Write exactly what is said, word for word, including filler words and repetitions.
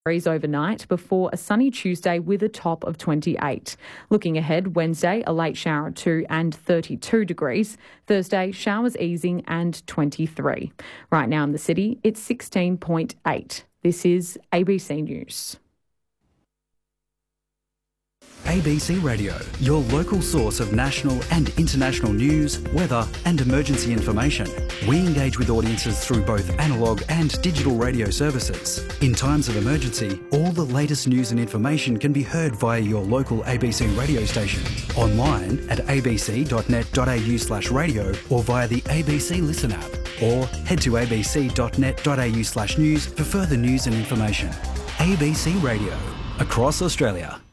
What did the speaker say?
degrees overnight before a sunny Tuesday with a top of twenty-eight. Looking ahead, Wednesday, a late shower at two and thirty-two degrees. Thursday, showers easing and twenty-three. Right now in the city, it's sixteen point eight. This is A B C News. A B C Radio, your local source of national and international news, weather and emergency information. We engage with audiences through both analogue and digital radio services. In times of emergency, all the latest news and information can be heard via your local A B C radio station, online at abc.net.au slash radio or via the A B C Listen app, or head to abc.net.au slash news for further news and information. A B C Radio, across Australia.